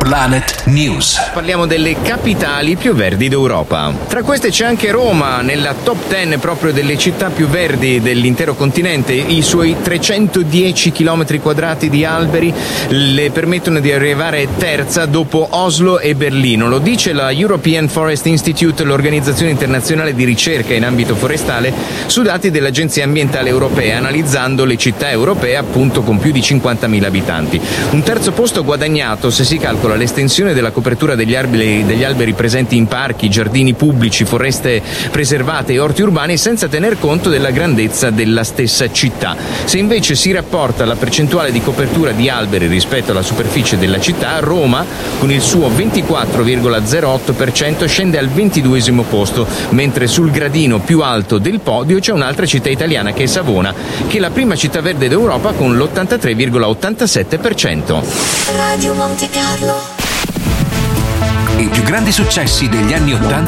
Planet News. Parliamo delle capitali più verdi d'Europa. Tra queste c'è anche Roma, nella top 10 proprio delle città più verdi dell'intero continente. I suoi 310 km quadrati di alberi le permettono di arrivare terza dopo Oslo e Berlino. Lo dice la European Forest Institute, l'organizzazione internazionale di ricerca in ambito forestale, su dati dell'Agenzia Ambientale Europea, analizzando le città europee appunto con più di 50.000 abitanti. Un terzo posto guadagnato se si calcola l'estensione della copertura degli alberi presenti in parchi, giardini pubblici, foreste preservate e orti urbani, senza tener conto della grandezza della stessa città. Se invece si rapporta la percentuale di copertura di alberi rispetto alla superficie della città, Roma, con il suo 24,08%, scende al 22esimo posto, mentre sul gradino più alto del podio c'è un'altra città italiana, che è Savona, che è la prima città verde d'Europa con l'83,87%. Radio Monte Carlo. I più grandi successi degli anni '80